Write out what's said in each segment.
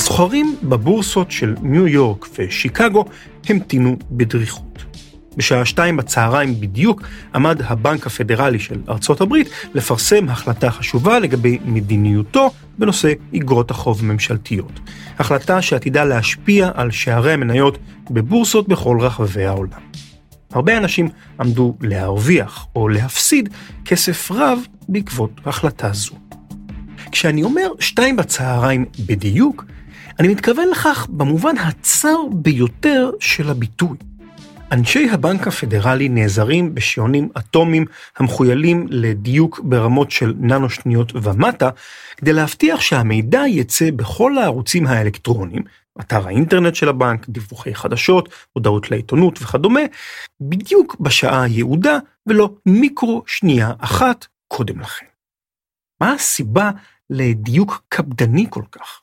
הסוחרים בבורסות של ניו יורק ושיקגו המתינו בדריכות. בשעה 2 בצהריים בדיוק עמד הבנק הפדרלי של ארצות הברית לפרסם החלטה חשובה לגבי מדיניותו בנושא אגרות החוב ממשלתיות. החלטה שעתידה להשפיע על שערי המניות בבורסות בכל רחבי העולם. הרבה אנשים עמדו להרוויח או להפסיד כסף רב בעקבות החלטה זו. כשאני אומר 2 בצהריים בדיוק, אני מתכוון לכך במובן הצר ביותר של הביטוי. אנשי הבנק הפדרלי נעזרים בשעונים אטומיים המחוילים לדיוק ברמות של ננו שניות ומטה, כדי להבטיח שהמידע יצא בכל הערוצים האלקטרוניים, אתר האינטרנט של הבנק, דיווחי חדשות, הודעות לעיתונות וכדומה, בדיוק בשעה היעודה ולא מיקרו שנייה אחת קודם לכן. מה הסיבה לדיוק קפדני כל כך?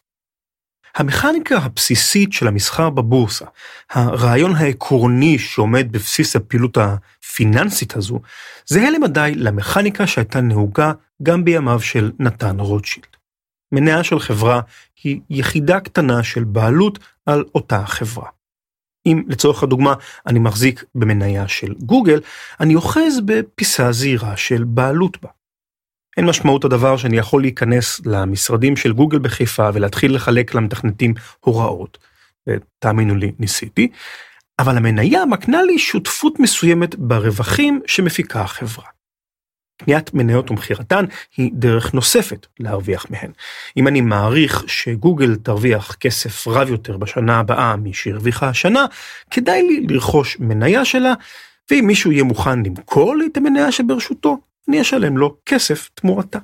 המכניקה הבסיסית של המסחר בבורסה, הרעיון העקרוני שעומד בבסיס הפעילות הפיננסית הזו, זהה למדי למכניקה שהייתה נהוגה גם בימיו של נתן רוטשילד. מניה של חברה היא יחידה קטנה של בעלות על אותה חברה. אם לצורך הדוגמה אני מחזיק במניה של גוגל, אני אוחז בפיסה זעירה של בעלות בה. אין משמעות הדבר שאני יכול להיכנס למשרדים של גוגל בחיפה ולהתחיל לחלק למתכנתים הוראות, ותאמינו לי, ניסיתי, אבל המניה מקנה לי שותפות מסוימת ברווחים שמפיקה החברה. קניית מניות ומחירתן היא דרך נוספת להרוויח מהן. אם אני מעריך שגוגל תרוויח כסף רב יותר בשנה הבאה משהרוויחה השנה, כדאי לי לרכוש מניה שלה, ואם מישהו יהיה מוכן למכור לי את המניה שברשותו, אני אשלם לו כסף תמורתה.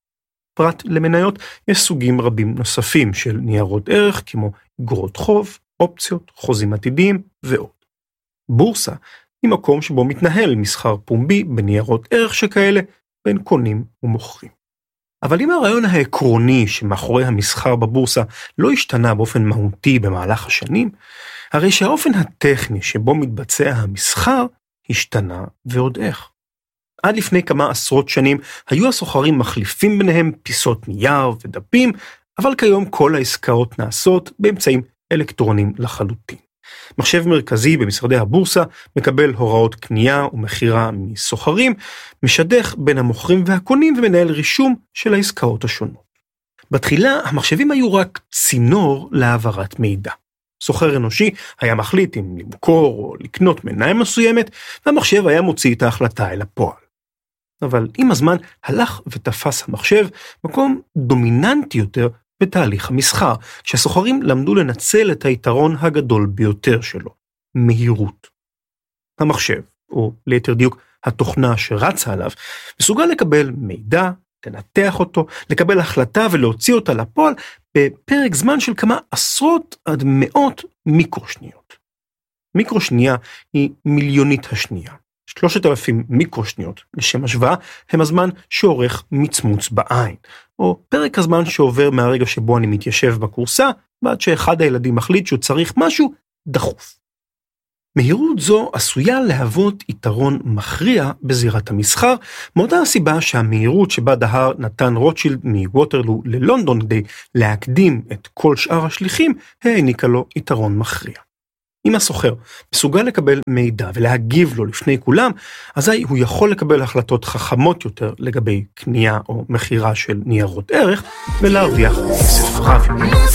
פרט למניות יש סוגים רבים נוספים של ניירות ערך, כמו אגרות חוב, אופציות, חוזים עתידיים ועוד. בורסה היא מקום שבו מתנהל מסחר פומבי בניירות ערך שכאלה בין קונים ומוכרים. אבל אם הרעיון העקרוני שמאחורי המסחר בבורסה לא השתנה באופן מהותי במהלך השנים, הרי שהאופן הטכני שבו מתבצע המסחר השתנה ועוד איך. עד לפני כמה עשרות שנים היו הסוחרים מחליפים ביניהם פיסות נייר ודפים, אבל כיום כל העסקאות נעשות באמצעים אלקטרוניים לחלוטין. מחשב מרכזי במשרדי הבורסה מקבל הוראות קנייה ומחירה מסוחרים, משדך בין המוכרים והקונים ומנהל רישום של העסקאות השונות. בתחילה המחשבים היו רק צינור להעברת מידע. סוחר אנושי היה מחליט אם למכור או לקנות מניה מסוימת, והמחשב היה מוציא את ההחלטה אל הפועל. אבל עם הזמן הלך ותפס המחשב מקום דומיננטי יותר בתהליך המסחר, כשהסוחרים למדו לנצל את היתרון הגדול ביותר שלו, מהירות. המחשב, או ליתר דיוק התוכנה שרצה עליו, מסוגל לקבל מידע, לנתח אותו, לקבל החלטה ולהוציא אותה לפועל בפרק זמן של כמה עשרות עד מאות מיקרושניות. מיקרושנייה היא מיליונית השנייה. 3,000 מיקרושניות, לשם השוואה, הם הזמן שעורך מצמוץ בעין, או פרק הזמן שעובר מהרגע שבו אני מתיישב בקורסה, ועד שאחד הילדים מחליט שהוא צריך משהו דחוף. מהירות זו עשויה להוות יתרון מכריע בזירת המסחר, מאותה הסיבה שהמהירות שבה דהר נתן רוטשילד מווטרלו ללונדון כדי להקדים את כל שאר השליחים, העניקה לו יתרון מכריע. אם הסוחר מסוגל לקבל מידע ולהגיב לו לפני כולם, אזי הוא יכול לקבל החלטות חכמות יותר לגבי קנייה או מחירה של ניירות ערך, ולהרוויח כסף רב.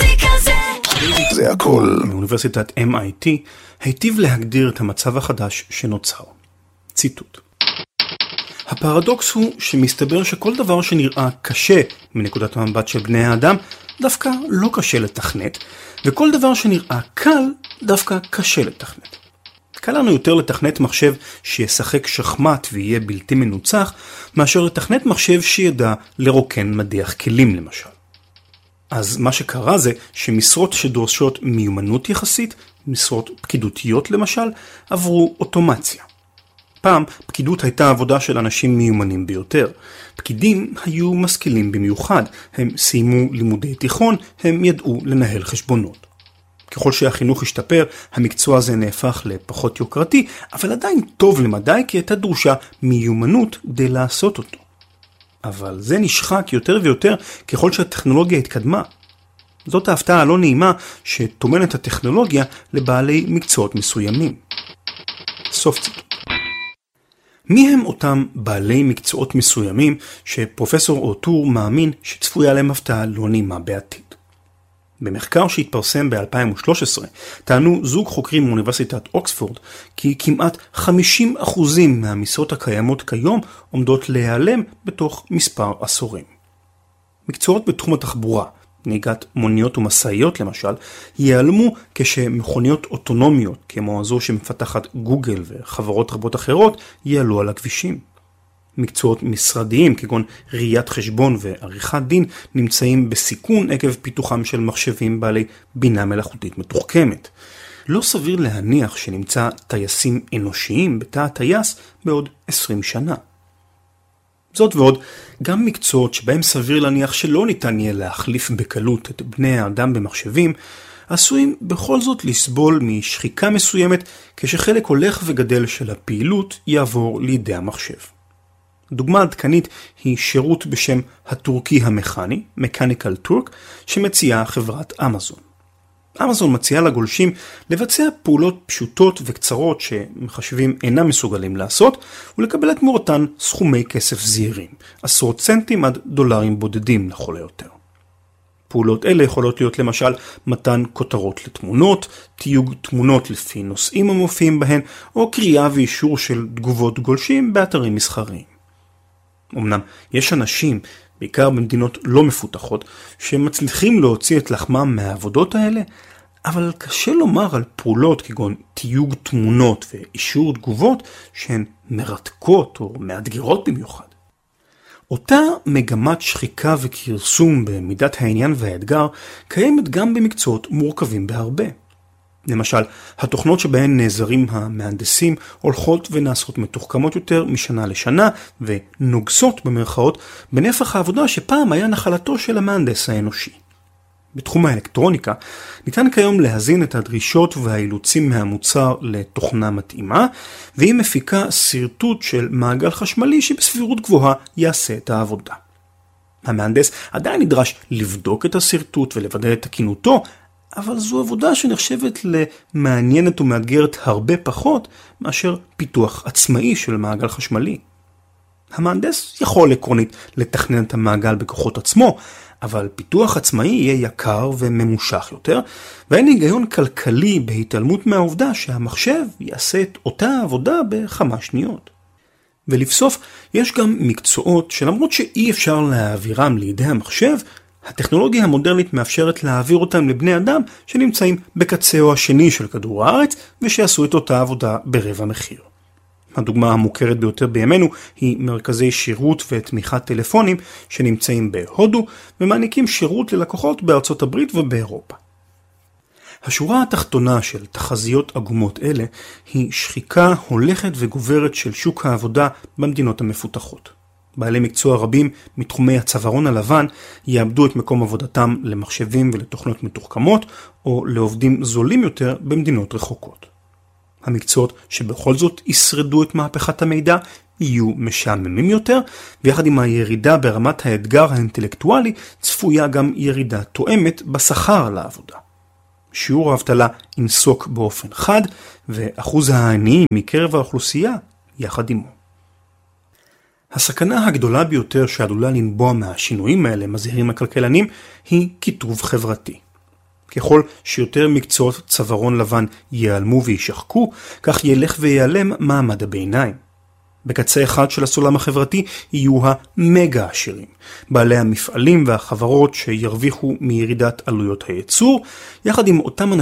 זה הכל. מאוניברסיטת MIT היטיב להגדיר את המצב החדש שנוצר. ציטוט. הפרדוקס הוא שמסתבר שכל דבר שנראה קשה מנקודת המבט של בני האדם, דווקא לא קשה לתכנת, וכל דבר שנראה קל, דווקא קשה לתכנת. קל לנו יותר לתכנת מחשב שישחק שחמט ויהיה בלתי מנוצח, מאשר לתכנת מחשב שידע לרוקן מדיח כלים למשל. אז מה שקרה זה שמשרות שדורשות מיומנות יחסית, משרות פקידותיות למשל, עברו אוטומציה. פעם פקידות הייתה עבודה של אנשים מיומנים ביותר. פקידים היו משכילים במיוחד, הם סיימו לימודי תיכון, הם ידעו לנהל חשבונות. ככל שהחינוך השתפר, המקצוע הזה נהפך לפחות יוקרתי, אבל עדיין טוב למדי כי הייתה דרושה מיומנות כדי לעשות אותו. אבל זה נשחק יותר ויותר ככל שהטכנולוגיה התקדמה. זאת ההפתעה הלא נעימה שטומנת הטכנולוגיה לבעלי מקצועות מסוימים. סוף ציטוט. מי הם אותם בעלי מקצועות מסוימים שפרופסור אוטור מאמין שצפויה להם הפתעה לא נעימה בעתיד? במחקר שהתפרסם ב-2013 טענו זוג חוקרים מאוניברסיטת אוקספורד כי כמעט 50% מהמשרות הקיימות כיום עומדות להיעלם בתוך מספר עשורים. מקצועות בתחום התחבורה, נהיגת מוניות ומסעיות למשל, ייעלמו כשמכוניות אוטונומיות כמו זו שמפתחת גוגל וחברות רבות אחרות יעלו על הכבישים. מקצועות משרדיים כגון ראיית חשבון ועריכת דין נמצאים בסיכון עקב פיתוחם של מחשבים בעלי בינה מלאכותית מתוחכמת. לא סביר להניח שנמצא טייסים אנושיים בתא הטייס בעוד 20 שנה. זאת ועוד, גם מקצועות שבהם סביר להניח שלא ניתן יהיה להחליף בקלות את בני האדם במחשבים, עשויים בכל זאת לסבול משחיקה מסוימת כשחלק הולך וגדל של הפעילות יעבור לידי המחשב. דוגמה עדכנית היא שירות בשם הטורקי המכני, Mechanical Turk, שמציעה חברת אמזון. אמזון מציעה לגולשים לבצע פעולות פשוטות וקצרות שמחשבים אינם מסוגלים לעשות, ולקבל את תמורתן סכומי כסף זעירים, עשרות סנטים עד דולרים בודדים לכל היותר. פעולות אלה יכולות להיות למשל מתן כותרות לתמונות, תיוג תמונות לפי נושאים המופיעים בהן, או קריאה ואישור של תגובות גולשים באתרים מסחריים. אמנם יש אנשים, בעיקר במדינות לא מפותחות, שמצליחים להוציא את לחמם מהעבודות האלה, אבל קשה לומר על פעולות כגון תיוג תמונות ואישור תגובות שהן מרתקות או מאתגרות במיוחד. אותה מגמת שחיקה וכרסום במידת העניין והאתגר קיימת גם במקצועות מורכבים בהרבה. למשל, התוכנות שבהן נעזרים המהנדסים הולכות ונעשות מתוחכמות יותר משנה לשנה ונוגסות במרכאות בנפח העבודה שפעם היה נחלתו של המהנדס האנושי. בתחום האלקטרוניקה ניתן כיום להזין את הדרישות והאילוצים מהמוצר לתוכנה מתאימה, והיא מפיקה סרטוט של מעגל חשמלי שבסבירות גבוהה יעשה את העבודה. המהנדס עדיין נדרש לבדוק את הסרטוט ולוודא את תקינותו, אבל זו עבודה שנחשבת למעניינת ומאתגרת הרבה פחות מאשר פיתוח עצמאי של מעגל חשמלי. המהנדס יכול עקרונית לתכנן את המעגל בכוחות עצמו, אבל פיתוח עצמאי יהיה יקר וממושך יותר, ואין היגיון כלכלי בהתעלמות מהעובדה שהמחשב יעשה את אותה עבודה בכמה שניות. ולבסוף, יש גם מקצועות שלמרות שאי אפשר להעבירם לידי המחשב, הטכנולוגיה המודרנית מאפשרת להעביר אותם לבני אדם שנמצאים בקצהו השני של כדור הארץ ושיעשו את אותה עבודה ברבע מחיר. הדוגמה המוכרת ביותר בימינו היא מרכזי שירות ותמיכת טלפונים שנמצאים בהודו ומעניקים שירות ללקוחות בארצות הברית ובאירופה. השורה התחתונה של תחזיות עגומות אלה היא שחיקה הולכת וגוברת של שוק העבודה במדינות המפותחות. בעלי מקצוע רבים מתחומי הצווארון הלבן יאבדו את מקום עבודתם למחשבים ולתוכנות מתוחכמות או לעובדים זולים יותר במדינות רחוקות. המקצועות שבכל זאת ישרדו את מהפכת המידע יהיו משעממים יותר, ויחד עם הירידה ברמת האתגר האינטלקטואלי צפויה גם ירידה תואמת בשכר לעבודה. שיעור האבטלה ינסוק באופן חד, ואחוז העניים מקרב האוכלוסייה יחד עמו. הסכנה הגדולה ביותר שעלולה לנבוע מהשינויים האלה, מזהירים הכלכלנים, היא קיטוב חברתי. ככל שיותר מקצועות צווארון לבן ייעלמו וישחקו, כך ילך ויעלם מעמד הביניים. בקצה אחד של הסולם החברתי יהיו המגה עשירים, בעלי המפעלים והחברות שירוויחו מירידת עלויות הייצור, יחד עם אותם